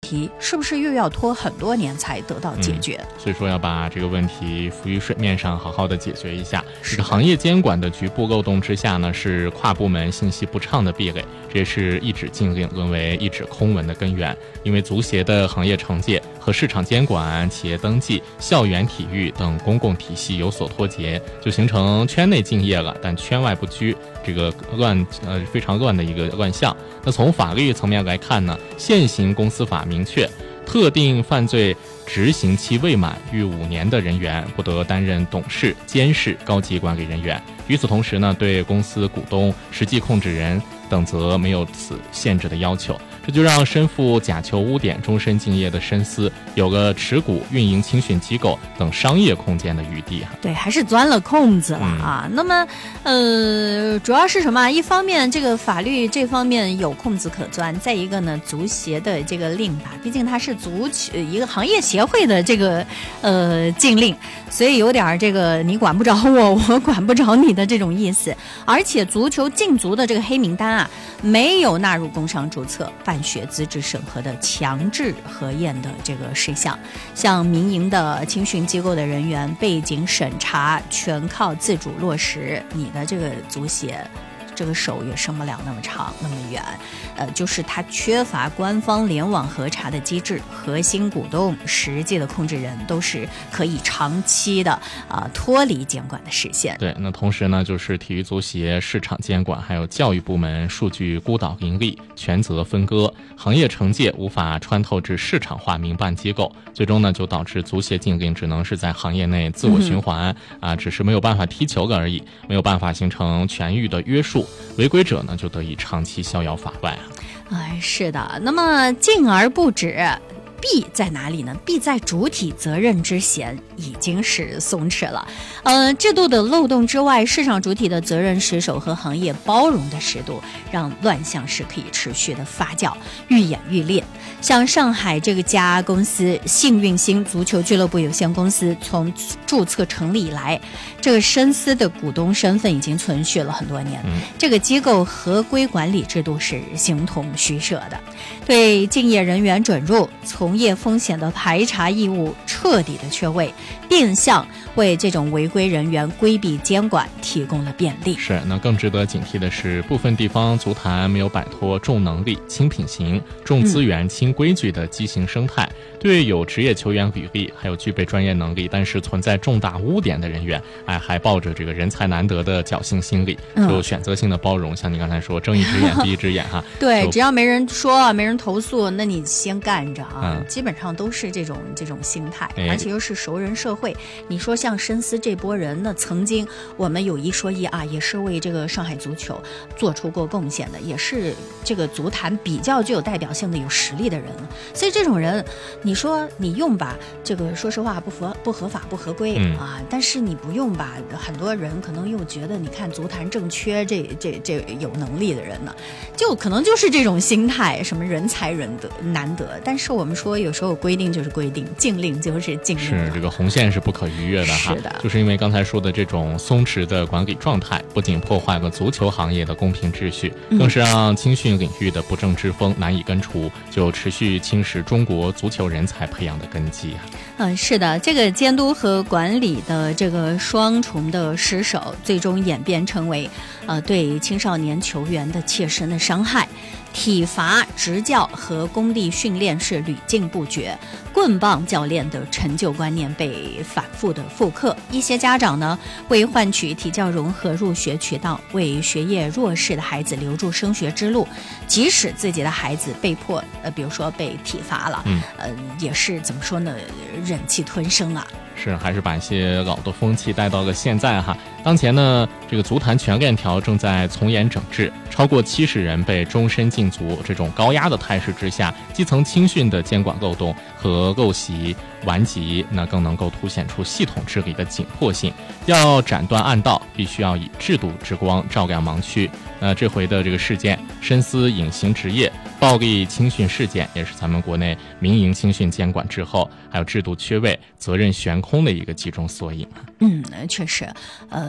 题是不是又要拖很多年才得到解决？ 所以说要把这个问题浮于水面上，好好的解决一下。这个行业监管的局部漏洞之下呢，是跨部门信息不畅的壁垒，这也是一纸禁令沦为一纸空文的根源。因为足协的行业惩戒和市场监管、企业登记、校园体育等公共体系有所脱节，就形成圈内敬业了，但圈外不居，这个非常乱的一个乱象。那从法律层面来看呢，现行公司法明确，特定犯罪执行期未满逾5年的人员不得担任董事、监事、高级管理人员。与此同时呢，对公司股东、实际控制人等则没有此限制的要求。这就让身负假球污点、终身敬业的申思有了持股、运营青训机构等商业空间的余地。 对，还是钻了空子了啊。那么，主要是什么？一方面，这个法律这方面有空子可钻；再一个呢，足协的这个令吧，毕竟它是一个行业协会的这个禁令，所以有点这个你管不着我，我管不着你的这种意思。而且，足球禁足的这个黑名单啊，没有纳入工商注册、办学资质审核的强制核验的这个事项，像民营的青训机构的人员背景审查全靠自主落实，你的这个足协这个手也伸不了那么长那么远，就是它缺乏官方联网核查的机制，核心股东、实际的控制人都是可以长期的脱离监管的视线。 对，那同时呢，就是体育足协市场监管还有教育部门数据孤岛林立，权责分割，行业惩戒无法穿透至市场化民办机构，最终呢就导致足协禁令只能是在行业内自我循环，只是没有办法踢球了而已，没有办法形成全域的约束，违规者呢就得以长期逍遥法外。 是的，那么禁而不止，弊在哪里呢？弊在主体责任之嫌已经是松弛了。制度的漏洞之外，市场主体的责任失守和行业包容的适度，让乱象是可以持续的发酵，愈演愈烈。像上海这个家公司幸运星足球俱乐部有限公司，从注册成立以来，这个申思的股东身份已经存续了很多年。这个机构合规管理制度是形同虚设的，对竞业人员准入、从业风险的排查义务彻底的缺位，变相为这种违规人员规避监管提供了便利。 是，那更值得警惕的是，部分地方足坛没有摆脱重能力、轻品行、重资源、轻规矩的畸形生态，对有职业球员履历还有具备专业能力但是存在重大污点的人员，还抱着这个人才难得的侥幸心理，就选择性的包容，像你刚才说睁一只眼闭一只眼哈。 对，只要没人说没人投诉，那你先干着啊。基本上都是这种心态，而且又是熟人社会。你说像申思这波人，那曾经我们有一说一啊，也是为这个上海足球做出过贡献的，也是这个足坛比较具有代表性的有实力的人了。所以这种人，你说你用吧，这个说实话不合法不合规啊，但是你不用吧，很多人可能又觉得，你看足坛正缺这有能力的人呢，就可能就是这种心态，什么人才难得。但是我们说有时候规定就是规定，禁令就是禁令， 是这个红线是不可逾越的哈。 是的， 就是因为刚才说的这种松弛的管理状态，不仅破坏了足球行业的公平秩序，更是让青训领域的不正之风难以根除，就持续侵蚀中国足球人才培养的根基啊。 是的，这个监督和管理的这个双重的失守，最终演变成为对青少年球员的切身的伤害。体罚、执教和工地训练是屡禁不绝，棍棒教练的陈旧观念被反复的复刻。一些家长呢，为换取体教融合入学渠道，为学业弱势的孩子留住升学之路，即使自己的孩子被迫比如说被体罚了，也是怎么说呢，忍气吞声啊。 是，还是把一些老的风气带到了现在哈。当前呢，这个足坛全链条正在从严整治，超过70人被终身禁足，这种高压的态势之下，基层青训的监管漏洞和陋习顽疾，那更能够凸显出系统治理的紧迫性。要斩断暗道，必须要以制度之光照亮盲区。这回的这个事件，深思隐形职业、暴力青训事件，也是咱们国内民营青训监管之后，还有制度缺位、责任悬空的一个集中缩影。 确实，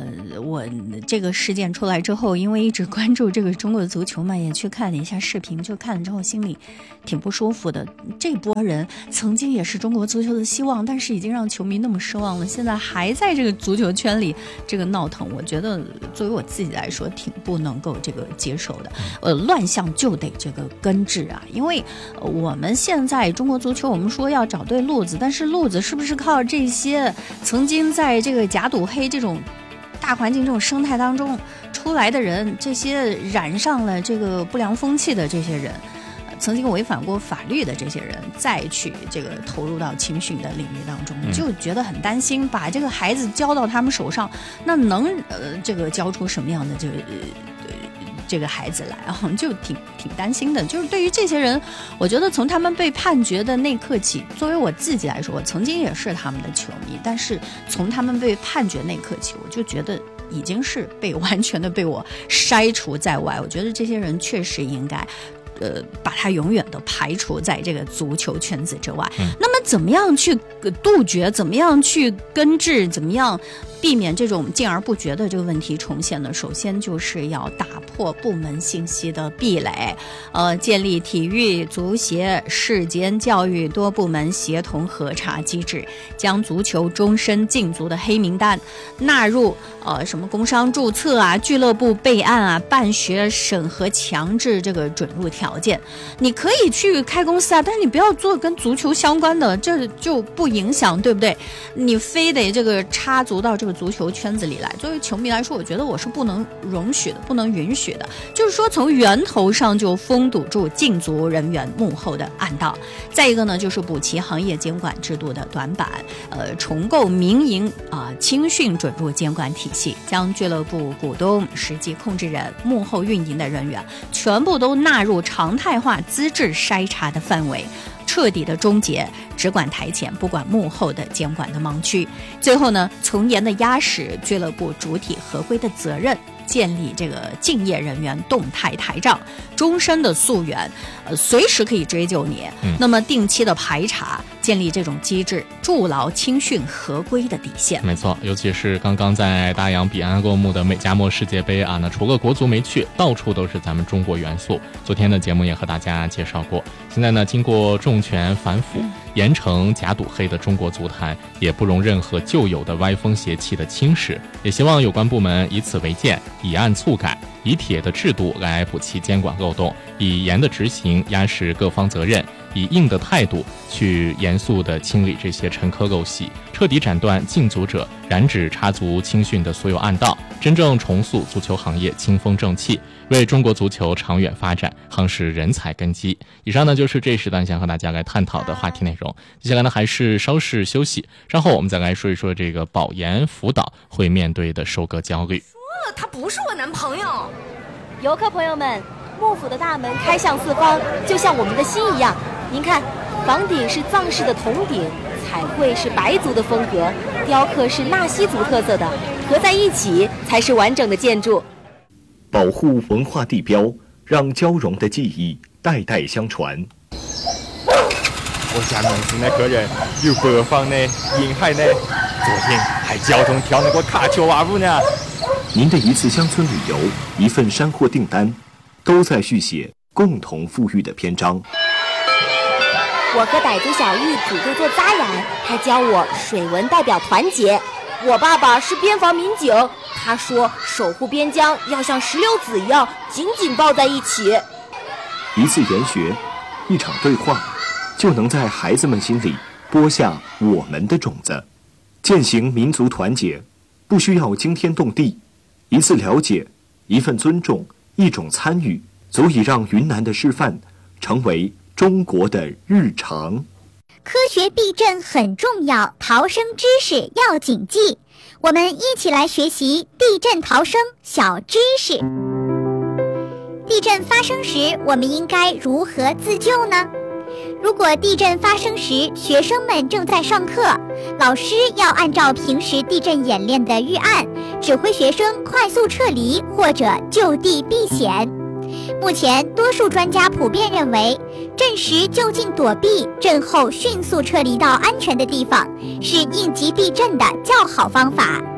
我这个事件出来之后，因为一直关注这个中国足球嘛，也去看了一下视频，就看了之后心里挺不舒服的。这波人曾经也是中国足球的希望，但是已经让球迷那么失望了，现在还在这个足球圈里这个闹腾，我觉得作为我自己来说挺不能够这个接受的。乱象就得这个根治啊，因为我们现在中国足球，我们说要找对路子，但是路子是不是靠这些曾经在这个假赌黑这种大环境这种生态当中出来的人，这些染上了这个不良风气的这些人，曾经违反过法律的这些人，再去这个投入到青训的领域当中，就觉得很担心，把这个孩子交到他们手上，那能这个教出什么样的这个孩子来啊，就挺担心的。就是对于这些人，我觉得从他们被判决的那刻起，作为我自己来说，我曾经也是他们的球迷，但是从他们被判决那刻起，我就觉得已经是完全的被我筛除在外。我觉得这些人确实应该把他永远的排除在这个足球圈子之外。那么怎么样去杜绝，怎么样去根治，怎么样避免这种禁而不绝的这个问题重现呢？首先就是要打破部门信息的壁垒，建立体育、足协、市监教育多部门协同核查机制，将足球终身禁足的黑名单纳入什么工商注册啊、俱乐部备案啊、办学审核强制这个准入条件。你可以去开公司啊，但是你不要做跟足球相关的，这就不影响，对不对？你非得这个插足到这个足球圈子里来，作为球迷来说，我觉得我是不能容许的，不能允许的。就是说从源头上就封堵住禁足人员幕后的暗道。再一个呢，就是补齐行业监管制度的短板，重构民营青训准入监管体系，将俱乐部股东、实际控制人、幕后运营的人员全部都纳入常态化资质筛查的范围，彻底的终结只管台前不管幕后的监管的盲区。最后呢，从严的压实俱乐部主体合规的责任，建立这个竞业人员动态台账，终身的溯源，随时可以追究你。那么定期的排查，建立这种机制，筑牢青训合规的底线。 没错，尤其是刚刚在大洋彼岸落幕的美加墨世界杯啊，那除了国足没去，到处都是咱们中国元素。昨天的节目也和大家介绍过，现在呢，经过重拳反腐，严惩假赌黑的中国足坛也不容任何旧有的歪风邪气的侵蚀，也希望有关部门以此为鉴，以案促改，以铁的制度来补齐监管漏洞，以严的执行压实各方责任，以硬的态度去严肃地清理这些陈疴陋习，彻底斩断禁足者染指插足青训的所有暗道，真正重塑足球行业清风正气，为中国足球长远发展夯实人才根基。以上呢就是这时段想和大家来探讨的话题内容。接下来呢还是稍事休息，稍后我们再来说一说这个保研辅导会面对的收割焦虑。 说了，他不是我男朋友。 游客朋友们，幕府的大门开向四方，就像我们的心一样。您看，房顶是藏式的铜顶，彩绘是白族的风格，雕刻是纳西族特色的，合在一起才是完整的建筑。 保护文化地标，让交融的技艺代代相传。 我家农村的客人有北方的、沿海的，昨天还教中跳那个卡丘娃舞呢。 您的一次乡村旅游，一份山货订单，都在续写共同富裕的篇章。 我和傣族小玉组队做扎染，他教我水文代表团结。我爸爸是边防民警，他说守护边疆要像石榴籽一样紧紧抱在一起。 一次研学，一场对话，就能在孩子们心里播下我们的种子。践行民族团结，不需要惊天动地，一次了解，一份尊重，一种参与，足以让云南的示范成为中国的日常。 科学避震很重要，逃生知识要谨记。我们一起来学习地震逃生小知识。地震发生时，我们应该如何自救呢？如果地震发生时，学生们正在上课，老师要按照平时地震演练的预案，指挥学生快速撤离或者就地避险。目前，多数专家普遍认为，震时就近躲避，震后迅速撤离到安全的地方，是应急避震的较好方法。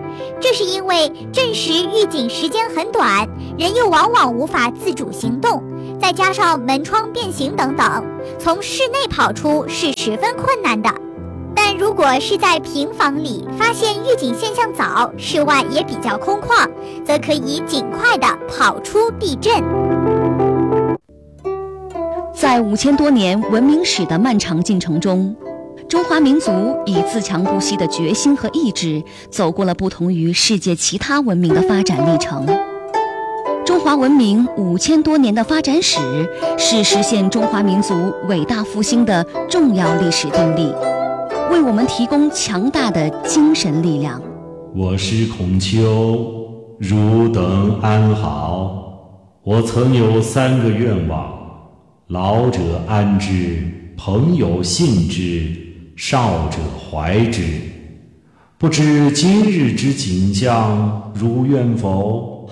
这是因为阵时预警时间很短，人又往往无法自主行动，再加上门窗变形等等，从室内跑出是十分困难的。但如果是在平房里，发现预警现象早，室外也比较空旷，则可以尽快地跑出地震。 在5000多年文明史的漫长进程中，中华民族以自强不息的决心和意志，走过了不同于世界其他文明的发展历程。中华文明5000多年的发展史，是实现中华民族伟大复兴的重要历史定力，为我们提供强大的精神力量。 我是孔丘，汝等安好。我曾有3个愿望：老者安之，朋友信之，少者怀之。不知今日之景象，如愿否？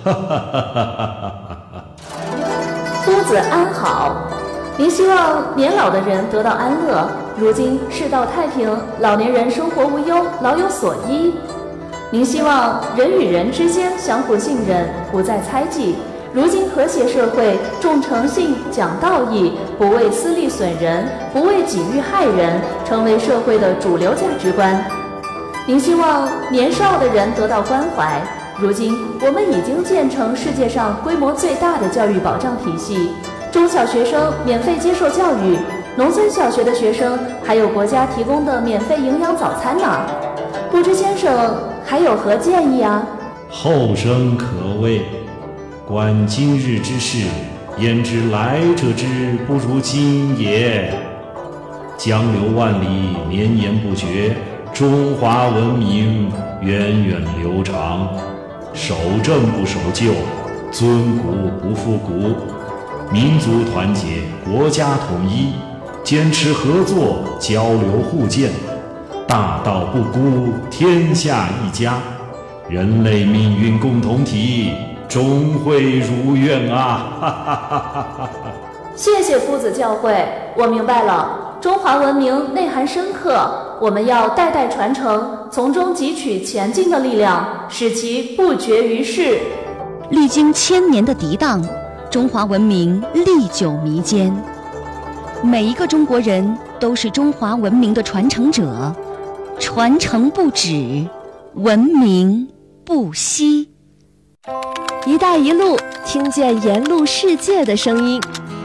夫子安好。您希望年老的人得到安乐，如今世道太平，老年人生活无忧，老有所依。您希望人与人之间相互信任，不再猜忌，如今和谐社会重诚信、讲道义，不为私利损人，不为己欲害人，成为社会的主流价值观。您希望年少的人得到关怀，如今我们已经建成世界上规模最大的教育保障体系，中小学生免费接受教育，农村小学的学生还有国家提供的免费营养早餐呢。不知先生还有何建议啊？ 后生可畏，观今日之事，焉知来者之不如今也。江流万里，绵延不绝，中华文明源远流长。守正不守旧，尊古不复古，民族团结，国家统一，坚持合作，交流互鉴，大道不孤，天下一家，人类命运共同体，终会如愿啊！ 谢谢夫子教诲，我明白了。中华文明内涵深刻，我们要代代传承，从中汲取前进的力量，使其不绝于世。 历经1000年的涤荡，中华文明历久弥坚。每一个中国人都是中华文明的传承者，传承不止，文明不息。 一带一路，听见沿路世界的声音。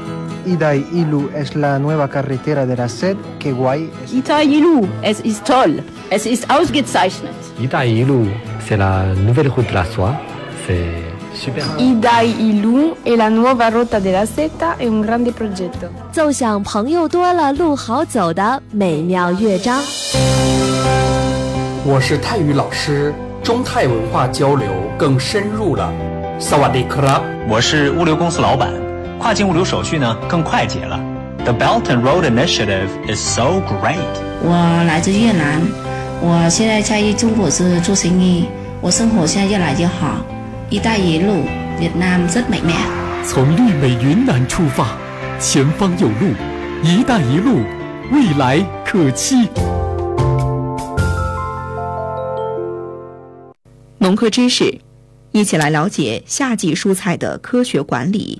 Iday Ilu es la nueva carretera de la sed que guay. Iday Ilu es toll, es ist ausgezeichnet. Iday Ilu c'est la nouvelle route de la soie, c'est super. Iday Ilu è la nuova rotta della seta, è un grande progetto. 奏响朋友多了路好走的美妙乐章。 我是泰语老师，中泰文化交流更深入了。萨瓦迪克拉， 我是物流公司老板。跨境物流手续呢更快捷了。The Belt and Road Initiative is so great. 我来自越南，我现在在中国是做生意，我生活现在越来越好。一带一路，越南rất mạnh mẽ。 从绿美云南出发，前方有路，一带一路，未来可期。 农科知识，一起来了解夏季蔬菜的科学管理。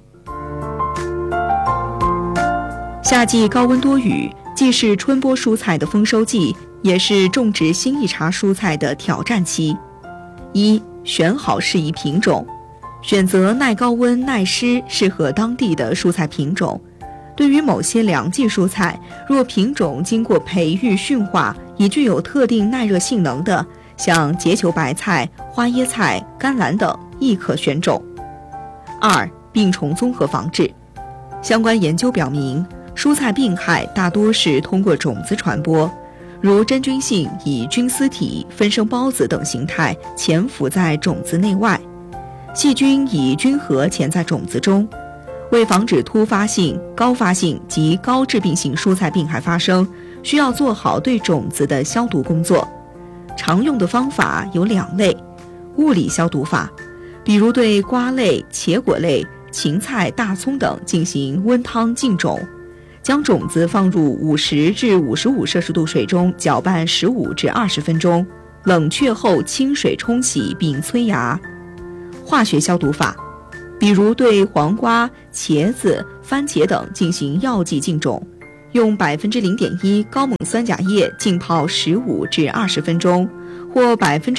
夏季高温多雨，既是春播蔬菜的丰收季，也是种植新一茬蔬菜的挑战期。一、选好适宜品种，选择耐高温、耐湿、适合当地的蔬菜品种。对于某些凉季蔬菜，若品种经过培育驯化，已具有特定耐热性能的，像结球白菜、花椰菜、甘蓝等，亦可选种。二、病虫综合防治，相关研究表明，蔬菜病害大多是通过种子传播，如真菌性以菌丝体、分生孢子等形态潜伏在种子内外，细菌以菌核潜在种子中。为防止突发性、高发性及高致病性蔬菜病害发生，需要做好对种子的消毒工作。常用的方法有2类：物理消毒法，比如对瓜类、茄果类、芹菜、大葱等进行温汤浸种，将种子放入50至55摄氏度水中搅拌15至20分钟， 冷却后清水冲洗并催芽。化学消毒法，比如对黄瓜、茄子、番茄等进行药剂浸种，用0.1%高锰酸钾液浸泡15至20分钟，或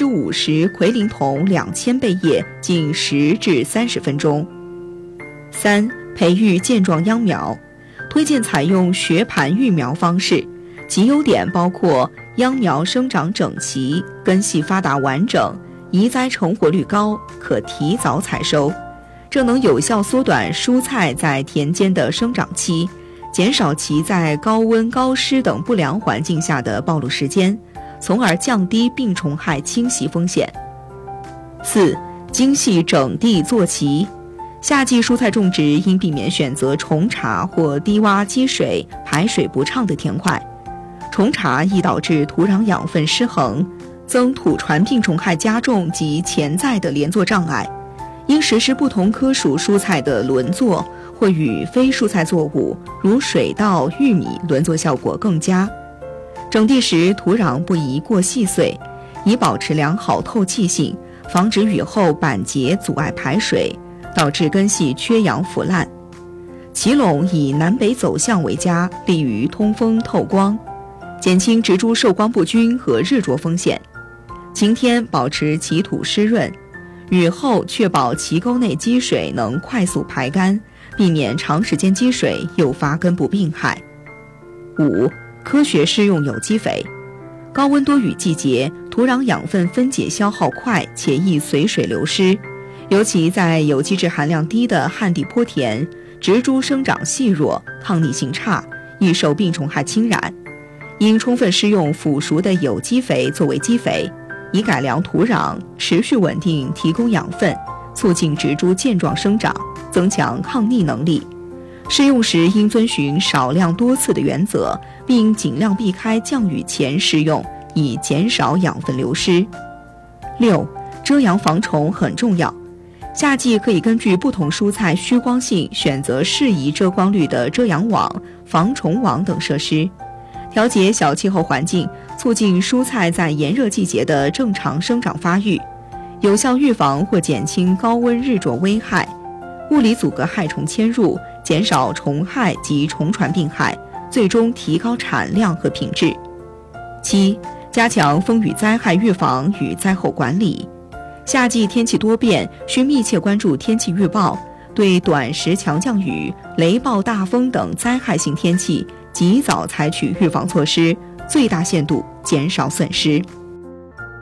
50%奎宁酮2000倍液浸10至30分钟。3. 培育健壮秧苗，推荐采用学盘育苗方式，其优点包括秧苗生长整齐、根系发达完整、移栽成活率高，可提早采收，这能有效缩短蔬菜在田间的生长期，减少其在高温、高湿等不良环境下的暴露时间，从而降低病虫害侵袭风险。4. 精细整地做齐，夏季蔬菜种植应避免选择虫茬或低洼积水、排水不畅的田块。虫茬易导致土壤养分失衡，增土传病虫害加重及潜在的连作障碍。应实施不同科属蔬菜的轮作，或与非蔬菜作物如水稻、玉米轮作效果更佳。整地时土壤不宜过细碎，以保持良好透气性，防止雨后板结阻碍排水，导致根系缺氧腐烂。齐垄以南北走向为佳，利于通风透光，减轻植株受光不均和日灼风险。晴天保持其土湿润，雨后确保其沟内积水能快速排干，避免长时间积水诱发根部病害。5. 科学施用有机肥，高温多雨季节，土壤养分分解消耗快且易随水流失，尤其在有机质含量低的旱地坡田，植株生长细弱，抗逆性差，易受病虫害侵染。应充分施用腐熟的有机肥作为基肥，以改良土壤，持续稳定提供养分，促进植株健壮生长，增强抗逆能力。施用时应遵循少量多次的原则，并尽量避开降雨前施用，以减少养分流失。6. 遮阳防虫很重要，夏季可以根据不同蔬菜需光性选择适宜遮光率的遮阳网、防虫网等设施，调节小气候环境，促进蔬菜在炎热季节的正常生长发育，有效预防或减轻高温日灼危害，物理阻隔害虫迁入，减少虫害及虫传病害，最终提高产量和品质。7. 加强风雨灾害预防与灾后管理，夏季天气多变，需密切关注天气预报，对短时强降雨、雷暴大风等灾害性天气及早采取预防措施，最大限度减少损失。